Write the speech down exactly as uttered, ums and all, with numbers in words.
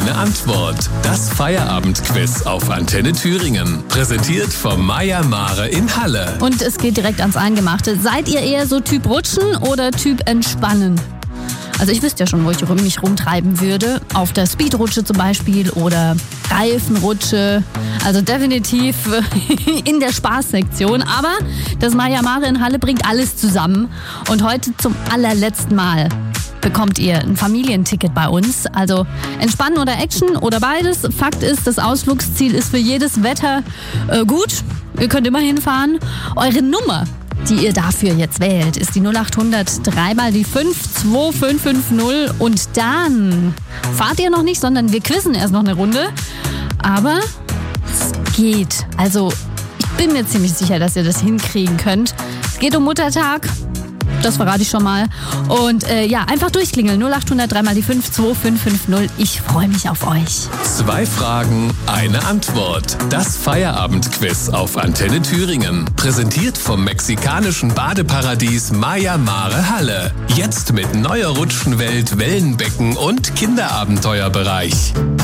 eine Antwort. Das Feierabendquiz auf Antenne Thüringen. Präsentiert vom Meier Mare in Halle. Und es geht direkt ans Eingemachte. Seid ihr eher so Typ Rutschen oder Typ Entspannen? Also ich wüsste ja schon, wo ich mich rumtreiben würde. Auf der Speedrutsche zum Beispiel oder Reifenrutsche. Also definitiv in der Spaßsektion. Aber das Meier Mare in Halle bringt alles zusammen. Und heute zum allerletzten Mal bekommt ihr ein Familienticket bei uns. Also Entspannen oder Action oder beides. Fakt ist, das Ausflugsziel ist für jedes Wetter äh, gut. Ihr könnt immer hinfahren. Eure Nummer, die ihr dafür jetzt wählt, ist die null acht hundert drei mal die fünf zwei fünf fünf null. Und dann fahrt ihr noch nicht, sondern wir quizzen erst noch eine Runde. Aber es geht. Also ich bin mir ziemlich sicher, dass ihr das hinkriegen könnt. Es geht um Muttertag. Das verrate ich schon mal. Und äh, ja, einfach durchklingeln. null acht hundert drei mal die fünf zwei fünf fünf null. Ich freue mich auf euch. Zwei Fragen, eine Antwort. Das Feierabendquiz auf Antenne Thüringen. Präsentiert vom mexikanischen Badeparadies Meier Mare Halle. Jetzt mit neuer Rutschenwelt, Wellenbecken und Kinderabenteuerbereich.